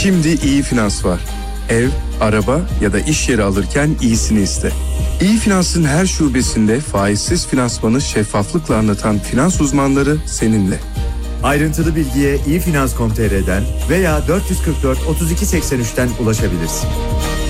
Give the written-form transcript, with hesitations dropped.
Şimdi İyi Finans var. Ev, araba ya da iş yeri alırken iyisini iste. İyi Finans'ın her şubesinde faizsiz finansmanı şeffaflıkla anlatan finans uzmanları seninle. Ayrıntılı bilgiye iyifinans.com.tr'den veya 444 32 83'ten ulaşabilirsin.